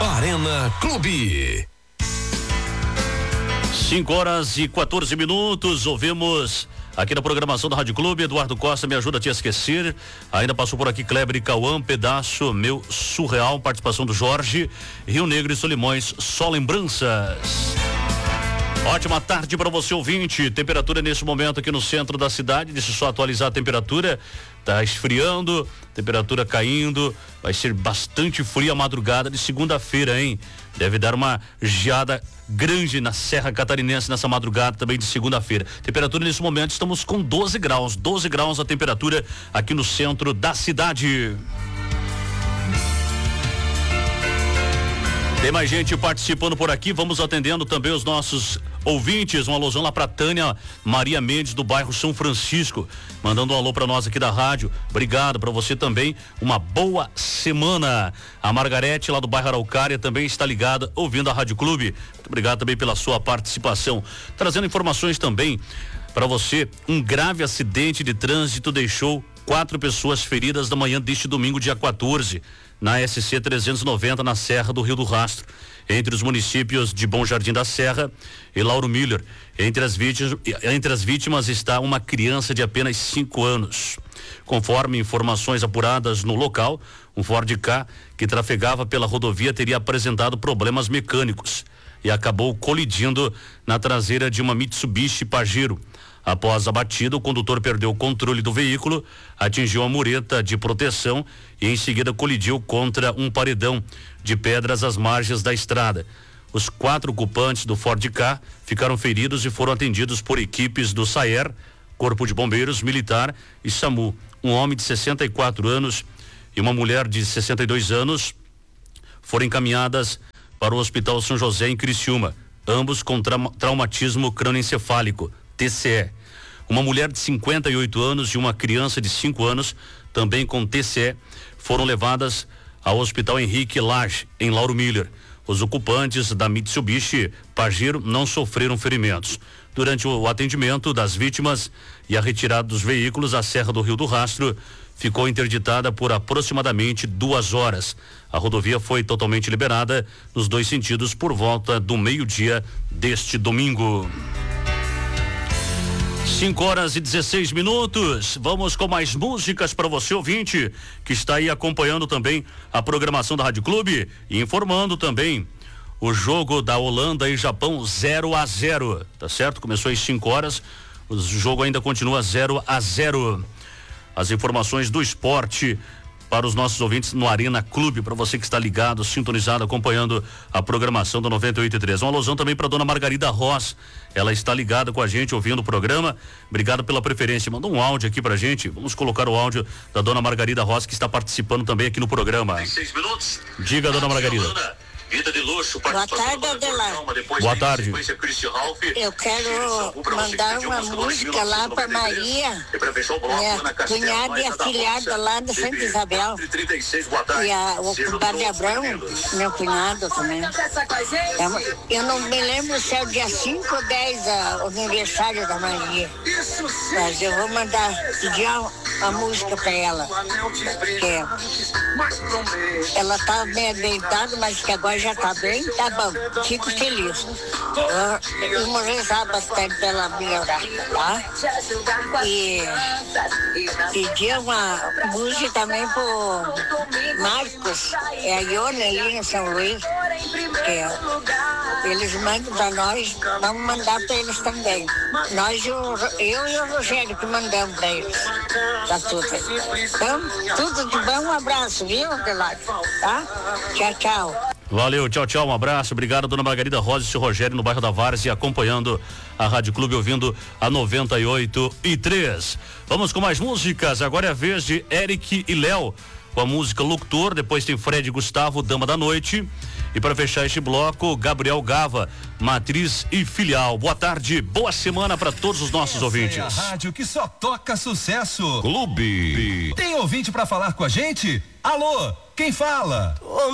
Arena Clube. 5h14. Ouvimos aqui na programação da Rádio Clube, Eduardo Costa, Me Ajuda a Te Esquecer. Ainda passou por aqui Kleber e Cauã, Pedaço Meu Surreal, participação do Jorge. Rio Negro e Solimões, Só Lembranças. Ótima tarde para você, ouvinte. Temperatura nesse momento aqui no centro da cidade. Deixa eu só atualizar a temperatura. Tá esfriando, temperatura caindo. Vai ser bastante fria a madrugada de segunda-feira, hein? Deve dar uma geada grande na Serra Catarinense nessa madrugada também de segunda-feira. Temperatura nesse momento, estamos com 12 graus. 12 graus a temperatura aqui no centro da cidade. Tem mais gente participando por aqui, vamos atendendo também os nossos ouvintes. Um alôzão lá pra Tânia Maria Mendes, do bairro São Francisco, mandando um alô pra nós aqui da rádio. Obrigado pra você também, uma boa semana. A Margarete, lá do bairro Araucária, também está ligada, ouvindo a Rádio Clube. Muito obrigado também pela sua participação. Trazendo informações também pra você, um grave acidente de trânsito deixou 4 pessoas feridas na manhã deste domingo, dia 14. Na SC 390, na Serra do Rio do Rastro, entre os municípios de Bom Jardim da Serra e Lauro Miller. Entre as vítimas está uma criança de apenas 5 anos. Conforme informações apuradas no local, um Ford Ka que trafegava pela rodovia teria apresentado problemas mecânicos e acabou colidindo na traseira de uma Mitsubishi Pajero. Após a batida, o condutor perdeu o controle do veículo, atingiu a mureta de proteção e em seguida colidiu contra um paredão de pedras às margens da estrada. Os 4 ocupantes do Ford Ka ficaram feridos e foram atendidos por equipes do SAER, Corpo de Bombeiros, Militar e SAMU. Um homem de 64 anos e uma mulher de 62 anos foram encaminhadas para o Hospital São José em Criciúma, ambos com traumatismo crânioencefálico, TCE. Uma mulher de 58 anos e uma criança de 5 anos, também com TCE, foram levadas ao Hospital Henrique Lage, em Lauro Miller. Os ocupantes da Mitsubishi Pajero não sofreram ferimentos. Durante o atendimento das vítimas e a retirada dos veículos, a Serra do Rio do Rastro ficou interditada por aproximadamente 2 horas. A rodovia foi totalmente liberada nos 2 sentidos por volta do meio-dia deste domingo. 5h16. Vamos com mais músicas para você, ouvinte, que está aí acompanhando também a programação da Rádio Clube e informando também o jogo da Holanda e Japão 0-0, tá certo? Começou às 5 horas, o jogo ainda continua 0-0. As informações do esporte para os nossos ouvintes no Arena Clube, para você que está ligado, sintonizado, acompanhando a programação do 98.3. Um alusão também para dona Margarida Ross, ela está ligada com a gente, ouvindo o programa. Obrigado pela preferência. Mandou um áudio aqui pra gente. Vamos colocar o áudio da dona Margarida Ross, que está participando também aqui no programa. 6 minutos. Diga, dona Margarida. Vida de luxo. Boa tarde, Adelar. Boa tarde. Eu quero mandar uma música lá para Maria, minha cunhada e afilhada lá de Santa Isabel. E o compadre Abrão, meu cunhado também. Eu não me lembro se é o dia 5 ou 10 o aniversário da Maria. Mas eu vou pedir a música para ela. Porque ela tá meio deitada, mas que agora já tá bem, tá bom, fico feliz. Eu vou rezar bastante pra ela melhorar, tá? E pedir uma música também pro Marcos, a Ione ali em São Luís, que eles mandam pra nós, vamos mandar pra eles também. Eu e o Rogério que mandamos pra eles, tá tudo. Então, tudo de bom, um abraço, viu, Adelar? Tá? Tchau, tchau. Valeu, tchau, tchau, um abraço, obrigado, dona Margarida Rosa e seu Rogério no bairro da Várzea, acompanhando a Rádio Clube, ouvindo a 98.3. Vamos com mais músicas, agora é a vez de Eric e Léo, com a música Locutor, depois tem Fred e Gustavo, Dama da Noite, e para fechar este bloco, Gabriel Gava, Matriz e Filial. Boa tarde, boa semana para todos os nossos ouvintes. É a rádio que só toca sucesso. Clube. Tem ouvinte para falar com a gente? Alô, quem fala?